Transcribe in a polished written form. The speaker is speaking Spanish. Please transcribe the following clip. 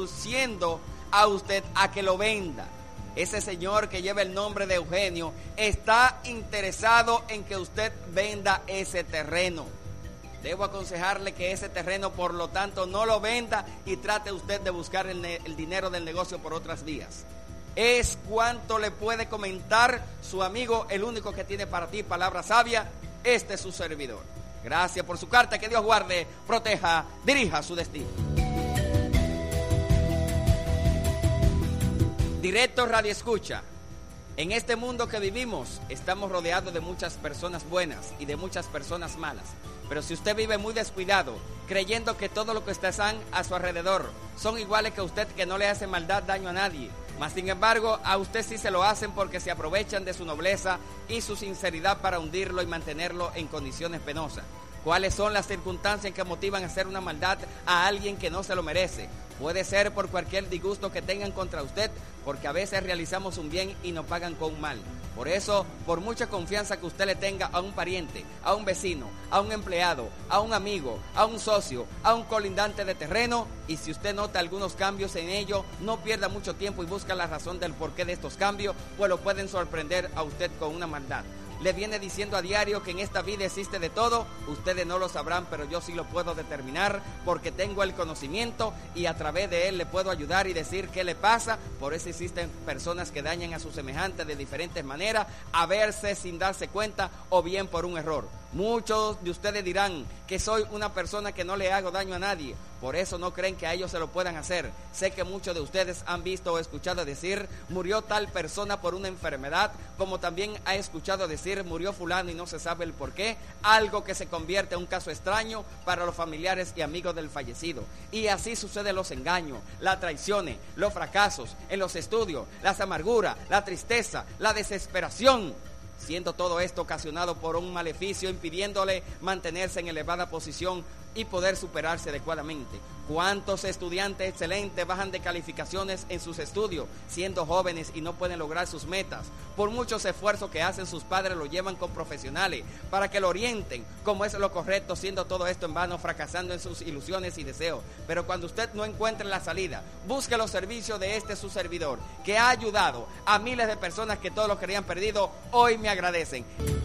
induciendo a usted a que lo venda. Ese señor que lleva el nombre de Eugenio está interesado en que usted venda ese terreno. Debo aconsejarle que ese terreno, por lo tanto, no lo venda y trate usted de buscar el dinero del negocio por otras vías. Es cuanto le puede comentar su amigo, el único que tiene para ti palabra sabia, este es su servidor. Gracias por su carta, que Dios guarde, proteja, dirija su destino. Directo Radio Escucha. En este mundo que vivimos, estamos rodeados de muchas personas buenas y de muchas personas malas. Pero si usted vive muy descuidado, creyendo que todo lo que están a su alrededor son iguales que usted, que no le hace maldad, daño a nadie, mas sin embargo a usted sí se lo hacen porque se aprovechan de su nobleza y su sinceridad para hundirlo y mantenerlo en condiciones penosas. ¿Cuáles son las circunstancias que motivan a hacer una maldad a alguien que no se lo merece? Puede ser por cualquier disgusto que tengan contra usted, porque a veces realizamos un bien y nos pagan con un mal. Por eso, por mucha confianza que usted le tenga a un pariente, a un vecino, a un empleado, a un amigo, a un socio, a un colindante de terreno, y si usted nota algunos cambios en ello, no pierda mucho tiempo y busca la razón del porqué de estos cambios, pues lo pueden sorprender a usted con una maldad. Le viene diciendo a diario que en esta vida existe de todo. Ustedes no lo sabrán, pero yo sí lo puedo determinar, porque tengo el conocimiento y a través de él le puedo ayudar y decir qué le pasa. Por eso existen personas que dañan a sus semejantes de diferentes maneras, a verse sin darse cuenta o bien por un error. Muchos de ustedes dirán que soy una persona que no le hago daño a nadie, por eso no creen que a ellos se lo puedan hacer. Sé que muchos de ustedes han visto o escuchado decir murió tal persona por una enfermedad, como también ha escuchado decir murió fulano y no se sabe el por qué, algo que se convierte en un caso extraño para los familiares y amigos del fallecido. Y así suceden los engaños, las traiciones, los fracasos en los estudios, las amarguras, la tristeza, la desesperación, siendo todo esto ocasionado por un maleficio impidiéndole mantenerse en elevada posición y poder superarse adecuadamente. ¿Cuántos estudiantes excelentes bajan de calificaciones en sus estudios siendo jóvenes y no pueden lograr sus metas? Por muchos esfuerzos que hacen sus padres, lo llevan con profesionales para que lo orienten como es lo correcto, siendo todo esto en vano, fracasando en sus ilusiones y deseos. Pero cuando usted no encuentre la salida, busque los servicios de este su servidor, que ha ayudado a miles de personas que todos lo querían perdido, hoy me agradecen.